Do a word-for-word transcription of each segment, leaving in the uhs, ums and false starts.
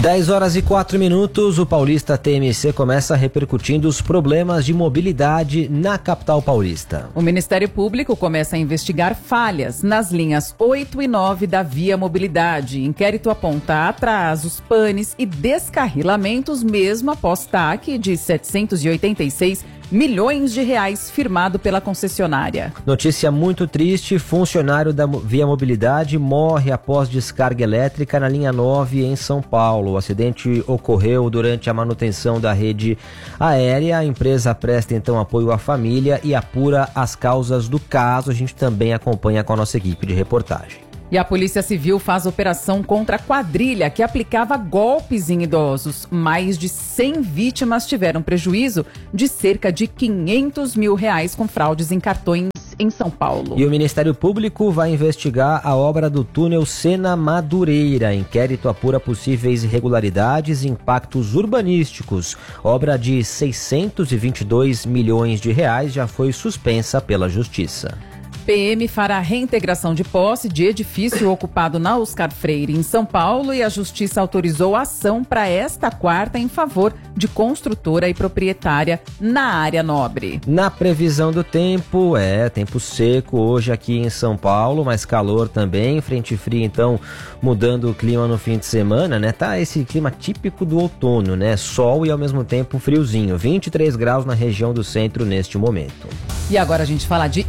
dez horas e quatro minutos, o Paulista T M C começa repercutindo os problemas de mobilidade na capital paulista. O Ministério Público começa a investigar falhas nas linhas oito e nove da Via Mobilidade. Inquérito aponta atrasos, panes e descarrilamentos mesmo após T A C de setecentos e oitenta e seis milhões de reais firmado pela concessionária. Notícia muito triste, funcionário da Via Mobilidade morre após descarga elétrica na linha nove em São Paulo. O acidente ocorreu durante a manutenção da rede aérea. A empresa presta então apoio à família e apura as causas do caso. A gente também acompanha com a nossa equipe de reportagem. E a Polícia Civil faz operação contra a quadrilha que aplicava golpes em idosos. Mais de cem vítimas tiveram prejuízo de cerca de quinhentos mil reais com fraudes em cartões em São Paulo. E o Ministério Público vai investigar a obra do túnel Sena Madureira. Inquérito apura possíveis irregularidades e impactos urbanísticos. Obra de seiscentos e vinte e dois milhões de reais já foi suspensa pela Justiça. P M fará reintegração de posse de edifício ocupado na Oscar Freire, em São Paulo, e a Justiça autorizou a ação para esta quarta em favor de construtora e proprietária na área nobre. Na previsão do tempo, é tempo seco hoje aqui em São Paulo, mas calor também, frente fria então mudando o clima no fim de semana, né? Tá esse clima típico do outono, né? Sol e ao mesmo tempo friozinho, vinte e três graus na região do centro neste momento. E agora a gente fala de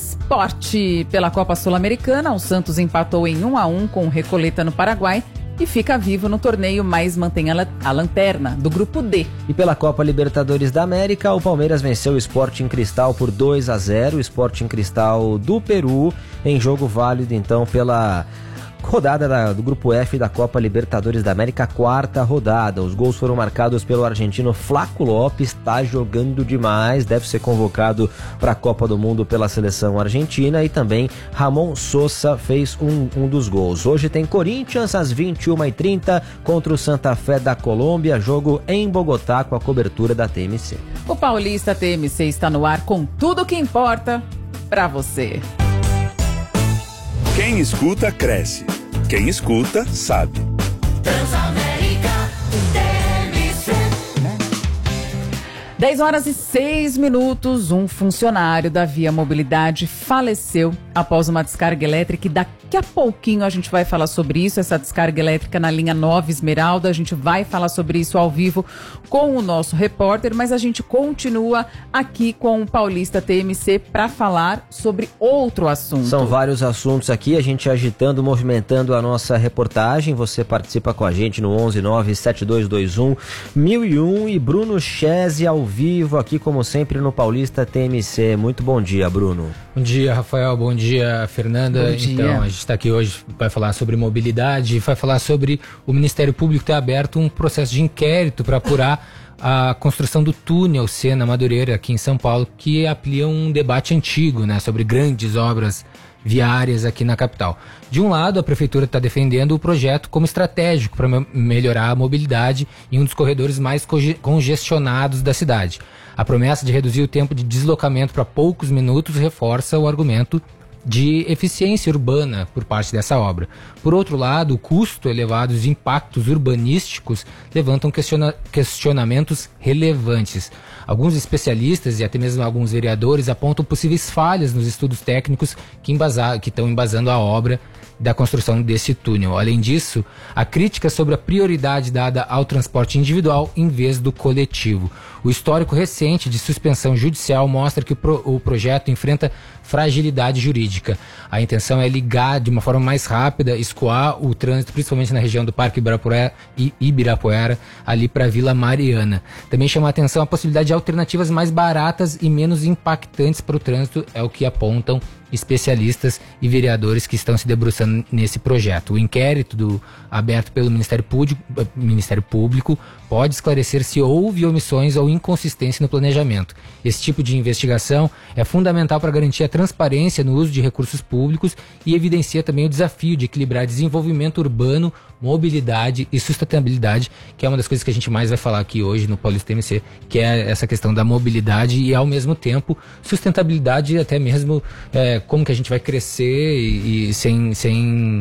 esporte. Pela Copa Sul-Americana, o Santos empatou em um a um com o Recoleta no Paraguai e fica vivo no torneio, mas mantém a, la- a lanterna do grupo D. E pela Copa Libertadores da América, o Palmeiras venceu o Sporting Cristal por dois a zero, o Sporting Cristal do Peru, em jogo válido então pela rodada da, do Grupo F da Copa Libertadores da América, quarta rodada. Os gols foram marcados pelo argentino Flaco Lopes, está jogando demais, deve ser convocado para a Copa do Mundo pela seleção argentina, e também Ramon Sosa fez um, um dos gols. Hoje tem Corinthians às vinte e uma e trinta contra o Santa Fé da Colômbia, jogo em Bogotá com a cobertura da T M C. O Paulista T M C está no ar com tudo o que importa para você. Quem escuta, cresce. Quem escuta, sabe. Transamérica T M C. dez horas e seis minutos, um funcionário da Via Mobilidade faleceu após uma descarga elétrica, e daqui a pouquinho a gente vai falar sobre isso, essa descarga elétrica na linha nove Esmeralda. A gente vai falar sobre isso ao vivo com o nosso repórter, mas a gente continua aqui com o Paulista T M C para falar sobre outro assunto. São vários assuntos aqui, a gente agitando, movimentando a nossa reportagem. Você participa com a gente no onze nove sete dois dois um mil e um, e Bruno Chese ao vivo aqui como sempre no Paulista T M C. Muito bom dia, Bruno. Bom dia, Rafael. Bom dia, Fernanda. Bom dia. Então, a gente está aqui hoje para falar sobre mobilidade, vai falar sobre o Ministério Público ter aberto um processo de inquérito para apurar a construção do túnel Sena Madureira aqui em São Paulo, que amplia um debate antigo, né, sobre grandes obras viárias aqui na capital. De um lado, a prefeitura está defendendo o projeto como estratégico para me- melhorar a mobilidade em um dos corredores mais conge- congestionados da cidade. A promessa de reduzir o tempo de deslocamento para poucos minutos reforça o argumento de eficiência urbana por parte dessa obra. Por outro lado, o custo elevado e os impactos urbanísticos levantam questiona- questionamentos relevantes. Alguns especialistas e até mesmo alguns vereadores apontam possíveis falhas nos estudos técnicos que, embasa- que estão embasando a obra da construção desse túnel. Além disso, a crítica sobre a prioridade dada ao transporte individual em vez do coletivo. O histórico recente de suspensão judicial mostra que o, pro, o projeto enfrenta fragilidade jurídica. A intenção é ligar de uma forma mais rápida, escoar o trânsito, principalmente na região do Parque Ibirapuera, e Ibirapuera, ali para a Vila Mariana. Também chama a atenção a possibilidade de alternativas mais baratas e menos impactantes para o trânsito, é o que apontam especialistas e vereadores que estão se debruçando nesse projeto. O inquérito do, aberto pelo Ministério Público, Ministério Público pode esclarecer se houve omissões ou inconsistência no planejamento. Esse tipo de investigação é fundamental para garantir a transparência no uso de recursos públicos e evidencia também o desafio de equilibrar desenvolvimento urbano, mobilidade e sustentabilidade, que é uma das coisas que a gente mais vai falar aqui hoje no Paulista T M C, que é essa questão da mobilidade e, ao mesmo tempo, sustentabilidade, até mesmo é, como que a gente vai crescer e, e sem... sem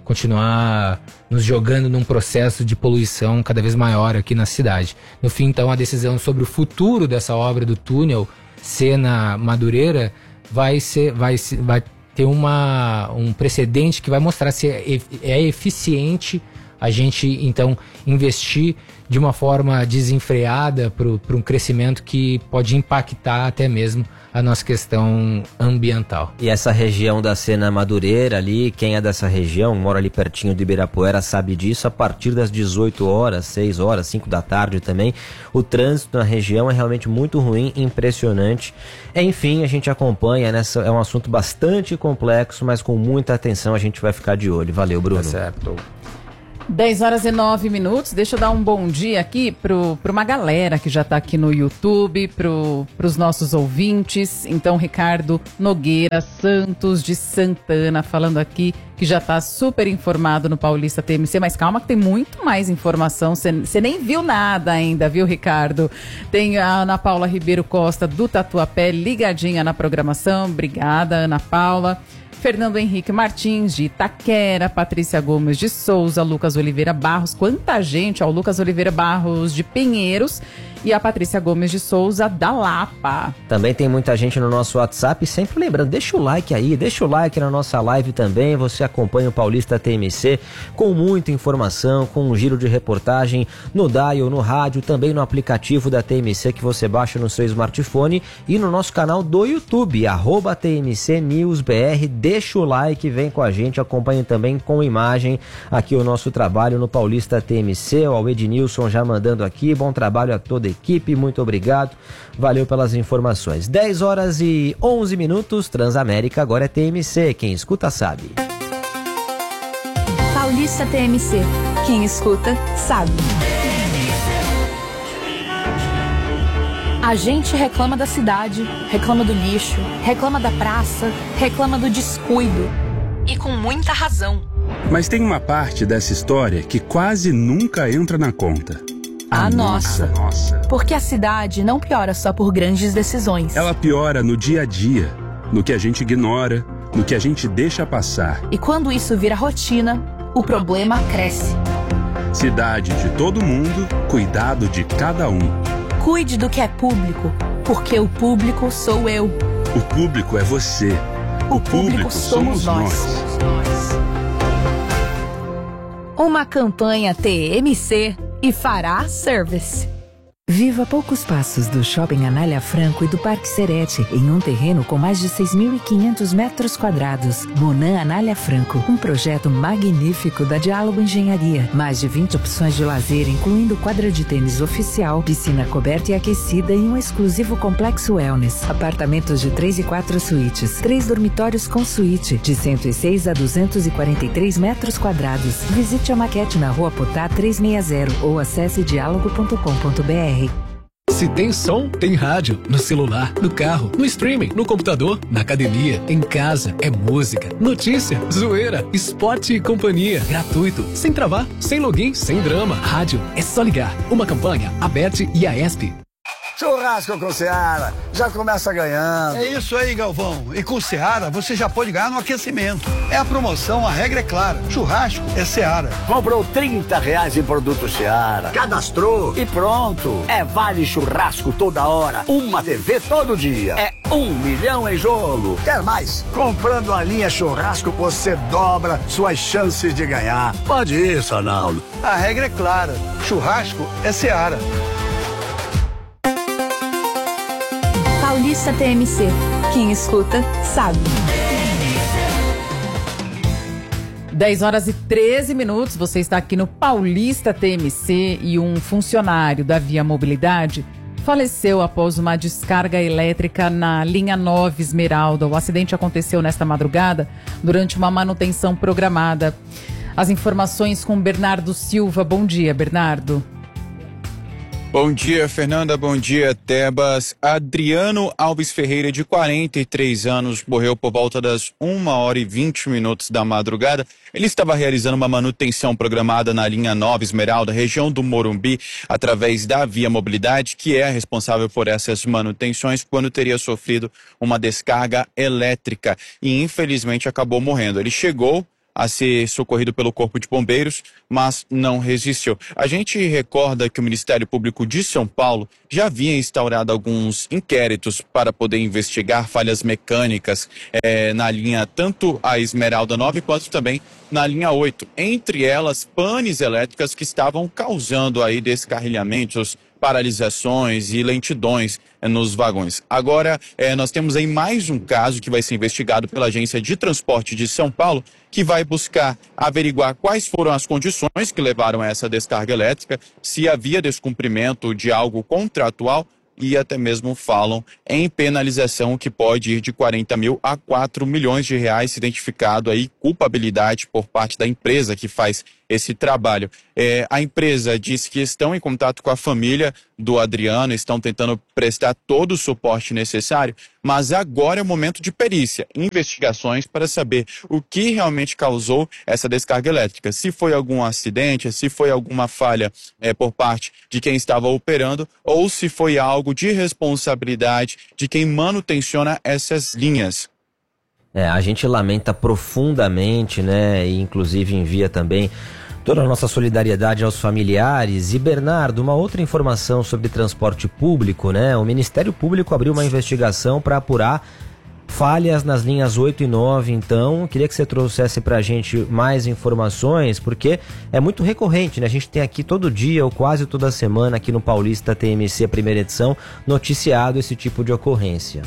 continuar nos jogando num processo de poluição cada vez maior aqui na cidade. No fim, então, a decisão sobre o futuro dessa obra do túnel Sena-Madureira vai ser, vai, vai ter uma, um precedente que vai mostrar se é, é eficiente a gente, então, investir de uma forma desenfreada para um crescimento que pode impactar até mesmo a nossa questão ambiental. E essa região da Sena Madureira ali, quem é dessa região, mora ali pertinho de Ibirapuera, sabe disso, a partir das dezoito horas, seis horas, cinco da tarde também, o trânsito na região é realmente muito ruim, impressionante. Enfim, a gente acompanha, nessa, é um assunto bastante complexo, mas com muita atenção a gente vai ficar de olho. Valeu, Bruno. Tá certo. dez horas e nove minutos, deixa eu dar um bom dia aqui pro, pro uma galera que já tá aqui no YouTube, pro, pros nossos ouvintes. Então, Ricardo Nogueira Santos de Santana falando aqui que já tá super informado no Paulista T M C, mas calma que tem muito mais informação, você nem viu nada ainda, viu, Ricardo? Tem a Ana Paula Ribeiro Costa do Tatuapé ligadinha na programação, obrigada, Ana Paula. Fernando Henrique Martins de Itaquera, Patrícia Gomes de Souza, Lucas Oliveira Barros, quanta gente, ó, o Lucas Oliveira Barros de Pinheiros e a Patrícia Gomes de Souza da Lapa. Também tem muita gente no nosso WhatsApp, sempre lembrando, deixa o like aí, deixa o like na nossa live também, você acompanha o Paulista T M C com muita informação, com um giro de reportagem no dial, no rádio, também no aplicativo da T M C que você baixa no seu smartphone e no nosso canal do YouTube, arroba T M C News B R. Deixa o like, vem com a gente, acompanhe também com imagem aqui o nosso trabalho no Paulista T M C, o Ednilson já mandando aqui, bom trabalho a toda a equipe, muito obrigado, valeu pelas informações. dez horas e onze minutos, Transamérica agora é T M C, quem escuta sabe. Paulista T M C, quem escuta sabe. A gente reclama da cidade, reclama do lixo, reclama da praça, reclama do descuido. E com muita razão. Mas tem uma parte dessa história que quase nunca entra na conta. A, a nossa. nossa. Porque a cidade não piora só por grandes decisões. Ela piora no dia a dia, no que a gente ignora, no que a gente deixa passar. E quando isso vira rotina, o problema cresce. Cidade de todo mundo, cuidado de cada um. Cuide do que é público, porque o público sou eu. O público é você. O, o público, público somos, somos nós. nós. Uma campanha T M C e Fará Service. Viva a poucos passos do Shopping Anália Franco e do Parque Serete, em um terreno com mais de seis mil e quinhentos metros quadrados. Monan Anália Franco, um projeto magnífico da Diálogo Engenharia. Mais de vinte opções de lazer, incluindo quadra de tênis oficial, piscina coberta e aquecida e um exclusivo complexo wellness. Apartamentos de três e quatro suítes, três dormitórios com suíte, de cento e seis a duzentos e quarenta e três metros quadrados. Visite a maquete na Rua Potá trezentos e sessenta ou acesse diálogo ponto com ponto b r. Se tem som, tem rádio. No celular, no carro, no streaming, no computador, na academia, em casa. É música, notícia, zoeira, esporte e companhia. Gratuito, sem travar, sem login, sem drama. Rádio, é só ligar. Uma campanha, Aberte e a ESP. Churrasco com Seara, já começa ganhando. É isso aí, Galvão. E com Seara, você já pode ganhar no aquecimento. É a promoção, a regra é clara. Churrasco é Seara. Comprou trinta reais em produto Seara, cadastrou e pronto. É vale churrasco toda hora, uma T V todo dia. É um milhão em jogo. Quer mais? Comprando a linha churrasco, você dobra suas chances de ganhar. Pode isso, Arnaldo. A regra é clara. Churrasco é Seara. Paulista T M C. Quem escuta, sabe. dez horas e treze minutos, você está aqui no Paulista T M C e um funcionário da Via Mobilidade faleceu após uma descarga elétrica na linha nove Esmeralda. O acidente aconteceu nesta madrugada durante uma manutenção programada. As informações com Bernardo Silva. Bom dia, Bernardo. Bom dia, Fernanda. Bom dia, Tebas. Adriano Alves Ferreira, de quarenta e três anos, morreu por volta das uma hora e vinte minutos da madrugada. Ele estava realizando uma manutenção programada na linha nove Esmeralda, região do Morumbi, através da Via Mobilidade, que é responsável por essas manutenções, quando teria sofrido uma descarga elétrica e, infelizmente, acabou morrendo. Ele chegou a ser socorrido pelo Corpo de Bombeiros, mas não resistiu. A gente recorda que o Ministério Público de São Paulo já havia instaurado alguns inquéritos para poder investigar falhas mecânicas eh, na linha tanto a Esmeralda nove quanto também na linha oito. Entre elas, panes elétricas que estavam causando aí descarrilhamentos, paralisações e lentidões eh, nos vagões. Agora, eh, nós temos aí mais um caso que vai ser investigado pela Agência de Transporte de São Paulo, que vai buscar averiguar quais foram as condições que levaram a essa descarga elétrica, se havia descumprimento de algo contratual e até mesmo falam em penalização que pode ir de quarenta mil a quatro milhões de reais, identificado aí culpabilidade por parte da empresa que faz esse trabalho. É, a empresa disse que estão em contato com a família do Adriano, estão tentando prestar todo o suporte necessário, mas agora é o momento de perícia, investigações para saber o que realmente causou essa descarga elétrica. Se foi algum acidente, se foi alguma falha é, por parte de quem estava operando, ou se foi algo de responsabilidade de quem manutenciona essas linhas. É, a gente lamenta profundamente, né, e inclusive envia também toda a nossa solidariedade aos familiares. E Bernardo, uma outra informação sobre transporte público, né, o Ministério Público abriu uma investigação para apurar falhas nas linhas oito e nove, então queria que você trouxesse pra gente mais informações, porque é muito recorrente, né, a gente tem aqui todo dia ou quase toda semana aqui no Paulista T M C, primeira edição, noticiado esse tipo de ocorrência.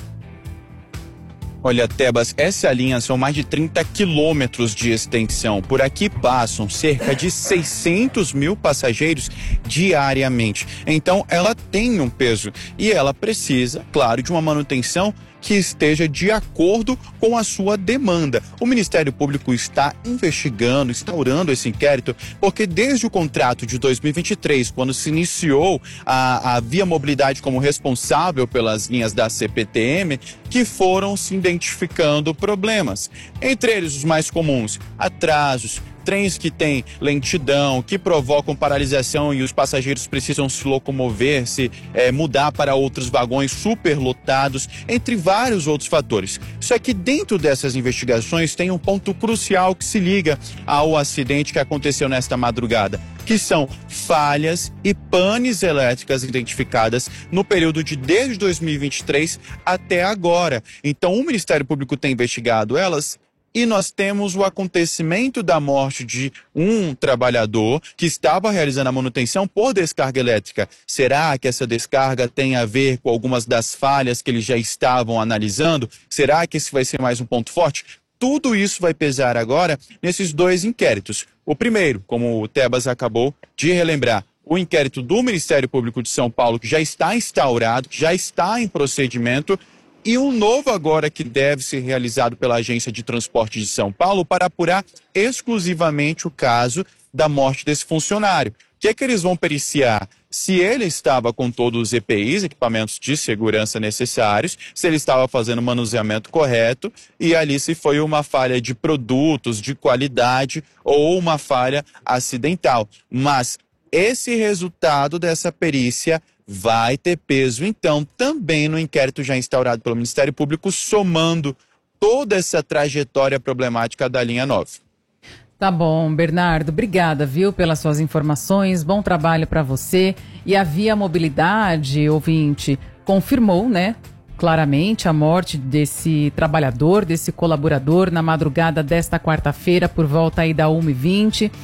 Olha, Tebas, essa linha são mais de trinta quilômetros de extensão. Por aqui passam cerca de seiscentos mil passageiros diariamente. Então, ela tem um peso e ela precisa, claro, de uma manutenção que esteja de acordo com a sua demanda. O Ministério Público está investigando, instaurando esse inquérito, porque desde o contrato de dois mil e vinte e três, quando se iniciou a, a Via Mobilidade como responsável pelas linhas da C P T M, que foram se identificando problemas. Entre eles os mais comuns, atrasos, trens que têm lentidão, que provocam paralisação e os passageiros precisam se locomover, se é, mudar para outros vagões superlotados, entre vários outros fatores. Só que dentro dessas investigações tem um ponto crucial que se liga ao acidente que aconteceu nesta madrugada, que são falhas e panes elétricas identificadas no período de desde dois mil e vinte e três até agora. Então o Ministério Público tem investigado elas. E nós temos o acontecimento da morte de um trabalhador que estava realizando a manutenção por descarga elétrica. Será que essa descarga tem a ver com algumas das falhas que eles já estavam analisando? Será que esse vai ser mais um ponto forte? Tudo isso vai pesar agora nesses dois inquéritos. O primeiro, como o Tebas acabou de relembrar, o inquérito do Ministério Público de São Paulo, que já está instaurado, que já está em procedimento, e um novo agora que deve ser realizado pela Agência de Transporte de São Paulo para apurar exclusivamente o caso da morte desse funcionário. O que é que eles vão periciar? Se ele estava com todos os E P Is, equipamentos de segurança necessários, se ele estava fazendo o manuseamento correto e ali se foi uma falha de produtos, de qualidade ou uma falha acidental. Mas esse resultado dessa perícia vai ter peso, então, também no inquérito já instaurado pelo Ministério Público, somando toda essa trajetória problemática da linha nove. Tá bom, Bernardo, obrigada, viu, pelas suas informações, bom trabalho para você. E a Via Mobilidade, ouvinte, confirmou, né, claramente a morte desse trabalhador, desse colaborador, na madrugada desta quarta-feira, por volta aí da uma e vinte.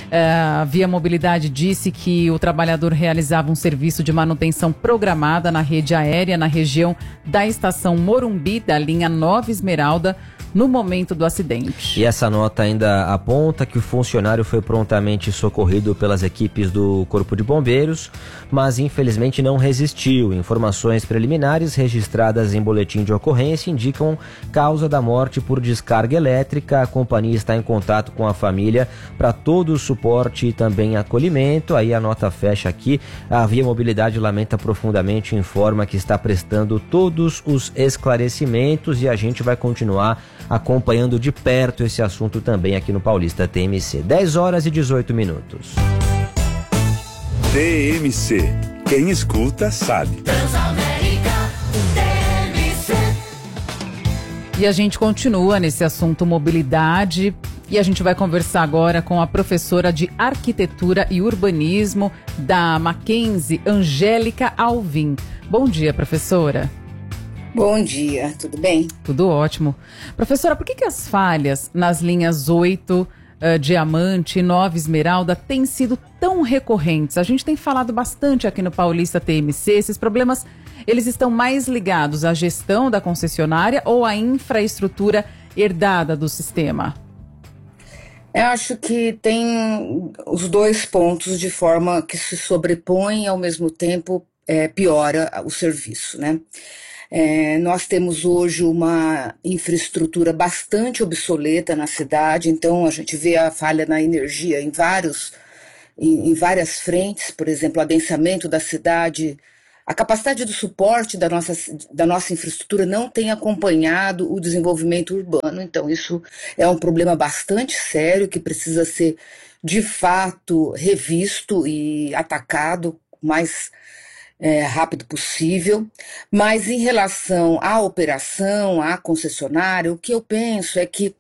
A Via Mobilidade disse que o trabalhador realizava um serviço de manutenção programada na rede aérea na região da estação Morumbi, da linha nove Esmeralda, no momento do acidente. E essa nota ainda aponta que o funcionário foi prontamente socorrido pelas equipes do Corpo de Bombeiros, mas infelizmente não resistiu. Informações preliminares registradas em boletim de ocorrência indicam causa da morte por descarga elétrica. A companhia está em contato com a família para todo o suporte e também acolhimento. Aí a nota fecha aqui. A Via Mobilidade lamenta profundamente e informa que está prestando todos os esclarecimentos e a gente vai continuar acompanhando de perto esse assunto também aqui no Paulista T M C. dez horas e dezoito minutos. T M C. Quem escuta sabe. Transamérica T M C. E a gente continua nesse assunto mobilidade. E a gente vai conversar agora com a professora de Arquitetura e Urbanismo da Mackenzie, Angélica Alvim. Bom dia, professora. Bom dia, tudo bem? Tudo ótimo. Professora, por que, que as falhas nas linhas oito, uh, Diamante e nove Esmeralda têm sido tão recorrentes? A gente tem falado bastante aqui no Paulista T M C, esses problemas, eles estão mais ligados à gestão da concessionária ou à infraestrutura herdada do sistema? Eu acho que tem os dois pontos de forma que se sobrepõem e ao mesmo tempo é, piora o serviço, né? É, nós temos hoje uma infraestrutura bastante obsoleta na cidade, então a gente vê a falha na energia em, vários, em, em várias frentes, por exemplo, o adensamento da cidade, a capacidade do suporte da nossa, da nossa infraestrutura não tem acompanhado o desenvolvimento urbano, então isso é um problema bastante sério que precisa ser de fato revisto e atacado mais É, rápido possível. Mas em relação à operação, à concessionária, o que eu penso é que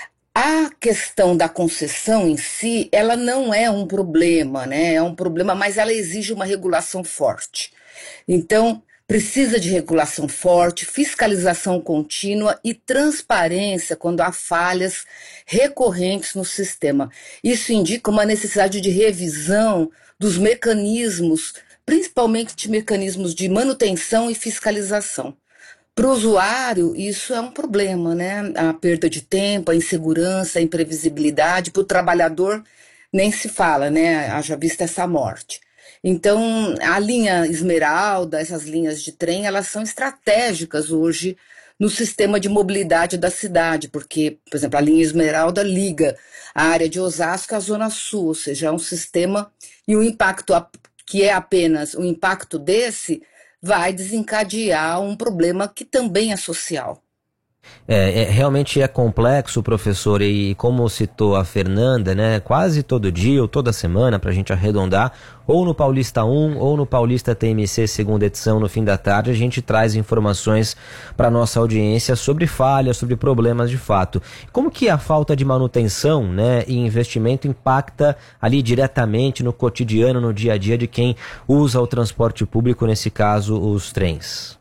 a questão da concessão em si, ela não é um problema, né? É um problema, mas ela exige uma regulação forte. Então, precisa de regulação forte, fiscalização contínua e transparência quando há falhas recorrentes no sistema. Isso indica uma necessidade de revisão dos mecanismos, principalmente de mecanismos de manutenção e fiscalização. Para o usuário, isso é um problema, né? A perda de tempo, a insegurança, a imprevisibilidade. Para o trabalhador, nem se fala, né? Haja vista essa morte. Então, a linha Esmeralda, essas linhas de trem, elas são estratégicas hoje no sistema de mobilidade da cidade, porque, por exemplo, a linha Esmeralda liga a área de Osasco à Zona Sul, ou seja, é um sistema e o impacto que é apenas o impacto desse, vai desencadear um problema que também é social. É, é, realmente é complexo, professor, e como citou a Fernanda, né, quase todo dia ou toda semana, para a gente arredondar, ou no Paulista um ou no Paulista T M C segunda edição, no fim da tarde, a gente traz informações para nossa audiência sobre falhas, sobre problemas de fato. Como que a falta de manutenção, né, e investimento impacta ali diretamente no cotidiano, no dia a dia de quem usa o transporte público, nesse caso, os trens?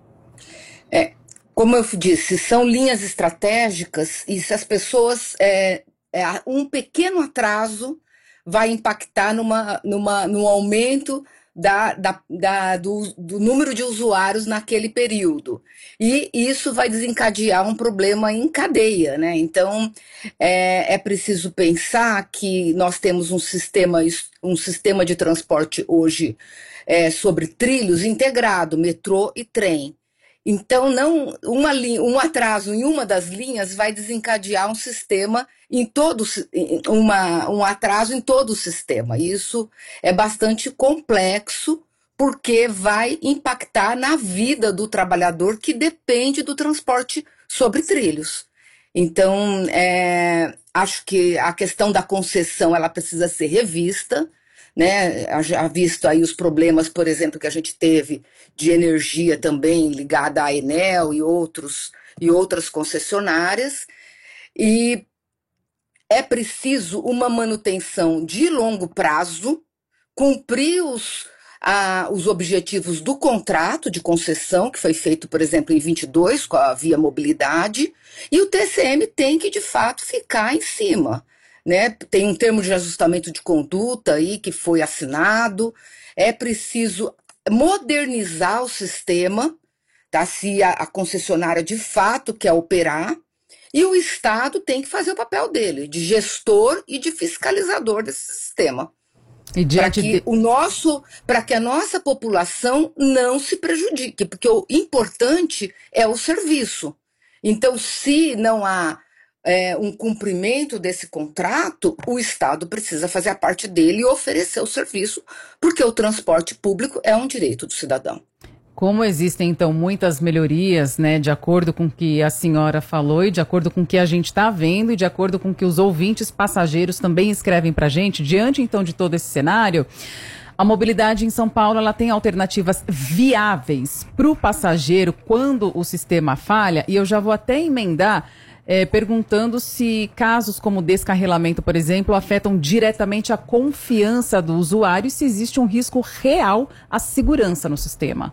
É, como eu disse, são linhas estratégicas e se as pessoas, é, é, um pequeno atraso vai impactar numa, numa, num aumento da, da, da, do, do número de usuários naquele período. E isso vai desencadear um problema em cadeia, né? Então, é, é preciso pensar que nós temos um sistema, um sistema de transporte hoje é, sobre trilhos integrado, metrô e trem. Então, não, uma linha, um atraso em uma das linhas vai desencadear um sistema em todo, uma, um atraso em todo o sistema. Isso é bastante complexo, porque vai impactar na vida do trabalhador que depende do transporte sobre trilhos. Então, é, acho que a questão da concessão ela precisa ser revista, né? Já visto aí os problemas, por exemplo, que a gente teve de energia também ligada à Enel e, outros, e outras concessionárias, e é preciso uma manutenção de longo prazo, cumprir os, a, os objetivos do contrato de concessão, que foi feito, por exemplo, em vinte e dois, com a Via Mobilidade, e o T C M tem que, de fato, ficar em cima. Né? Tem um termo de ajustamento de conduta aí que foi assinado, é preciso modernizar o sistema, tá? Se a, a concessionária de fato quer operar, e o Estado tem que fazer o papel dele, de gestor e de fiscalizador desse sistema. Para que, de... o nosso, para que a nossa população não se prejudique, porque o importante é o serviço. Então, se não há É, um cumprimento desse contrato, o Estado precisa fazer a parte dele e oferecer o serviço, porque o transporte público é um direito do cidadão. Como existem, então, muitas melhorias, né, de acordo com o que a senhora falou e de acordo com o que a gente está vendo e de acordo com o que os ouvintes passageiros também escrevem para a gente, diante, então, de todo esse cenário, a mobilidade em São Paulo ela tem alternativas viáveis para o passageiro quando o sistema falha, e eu já vou até emendar é, perguntando se casos como descarrilamento, por exemplo, afetam diretamente a confiança do usuário e se existe um risco real à segurança no sistema.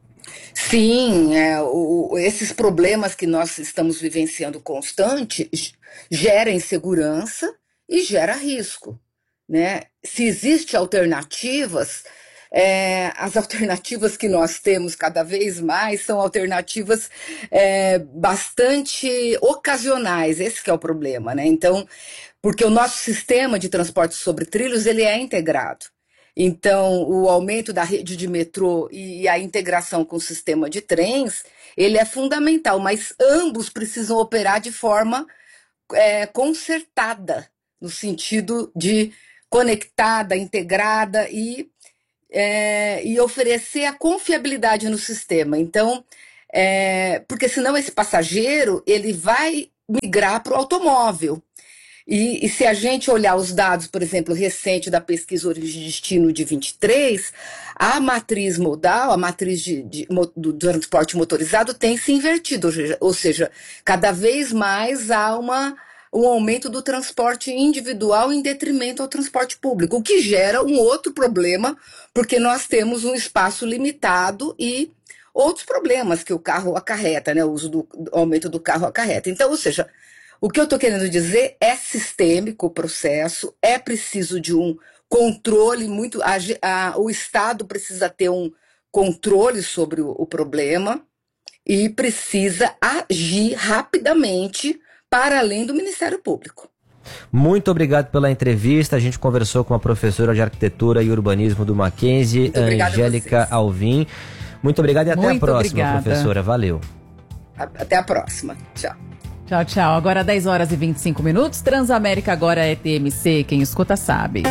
Sim, é, o, esses problemas que nós estamos vivenciando constante gera insegurança e gera risco, né? Se existem alternativas, é, as alternativas que nós temos cada vez mais são alternativas é, bastante ocasionais, esse que é o problema, né? Então, porque o nosso sistema de transporte sobre trilhos, ele é integrado. Então, o aumento da rede de metrô e a integração com o sistema de trens, ele é fundamental, mas ambos precisam operar de forma é, concertada, no sentido de conectada, integrada e, é, e oferecer a confiabilidade no sistema. Então, é, porque senão esse passageiro, ele vai migrar para o automóvel. E, e se a gente olhar os dados, por exemplo, recente da pesquisa Origem e Destino de vinte e três, a matriz modal, a matriz de, de, do transporte motorizado tem se invertido, ou seja, ou seja cada vez mais há uma, um aumento do transporte individual em detrimento ao transporte público, o que gera um outro problema, porque nós temos um espaço limitado e outros problemas que o carro acarreta, né, o uso do o aumento do carro acarreta. Então, ou seja, o que eu estou querendo dizer é sistêmico o processo, é preciso de um controle muito... A, a, o Estado precisa ter um controle sobre o, o problema e precisa agir rapidamente para além do Ministério Público. Muito obrigado pela entrevista. A gente conversou com a professora de Arquitetura e Urbanismo do Mackenzie, Angélica Alvim. Muito obrigado e até muito a próxima, obrigada. Professora. Valeu. Até a próxima. Tchau. Tchau, tchau. Agora dez horas e vinte e cinco minutos. Transamérica agora é T M C. Quem escuta sabe.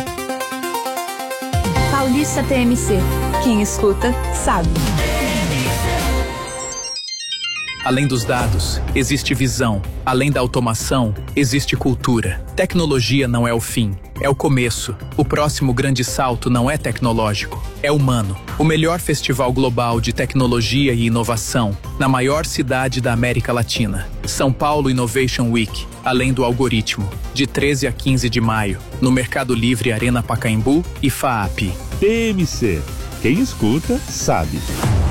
Paulista T M C. Quem escuta sabe. Além dos dados, existe visão. Além da automação, existe cultura. Tecnologia não é o fim, é o começo. O próximo grande salto não é tecnológico, é humano. O melhor festival global de tecnologia e inovação, na maior cidade da América Latina. São Paulo Innovation Week, além do algoritmo, de treze a quinze de maio, no Mercado Livre Arena Pacaembu e FAAP. T M C. Quem escuta, sabe.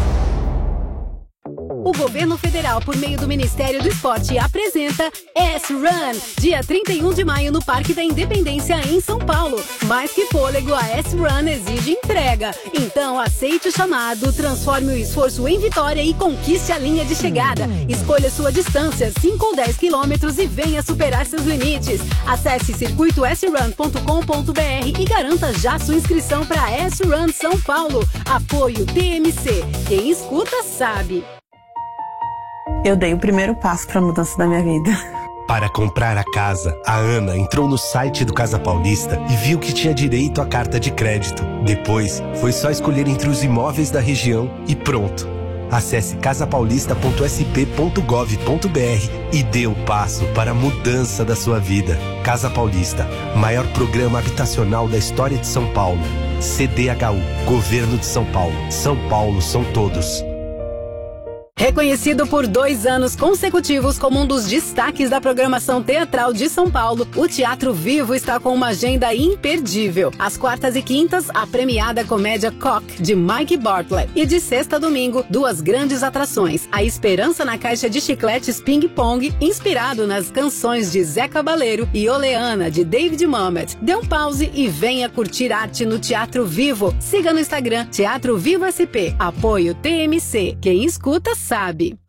O governo federal, por meio do Ministério do Esporte, apresenta S-Run, dia trinta e um de maio no Parque da Independência, em São Paulo. Mais que fôlego, a S-Run exige entrega. Então, aceite o chamado, transforme o esforço em vitória e conquiste a linha de chegada. Escolha sua distância, cinco ou dez quilômetros, e venha superar seus limites. Acesse circuito s run ponto com ponto b r e garanta já sua inscrição para S-Run São Paulo. Apoio T M C. Quem escuta, sabe. Eu dei o primeiro passo para a mudança da minha vida. Para comprar a casa, a Ana entrou no site do Casa Paulista e viu que tinha direito à carta de crédito. Depois, foi só escolher entre os imóveis da região e pronto. Acesse casa paulista ponto s p ponto gov ponto b r e dê o passo para a mudança da sua vida. Casa Paulista, maior programa habitacional da história de São Paulo. C D H U, Governo de São Paulo. São Paulo são todos. Reconhecido por dois anos consecutivos como um dos destaques da programação teatral de São Paulo, o Teatro Vivo está com uma agenda imperdível. Às quartas e quintas, a premiada comédia Cock, de Mike Bartlett. E de sexta a domingo, duas grandes atrações. A Esperança na Caixa de Chicletes Ping Pong, inspirado nas canções de Zé Cabaleiro, e Oleana, de David Mamet. Dê um pause e venha curtir arte no Teatro Vivo. Siga no Instagram, Teatro Vivo S P. Apoio T M C. Quem escuta, sabe.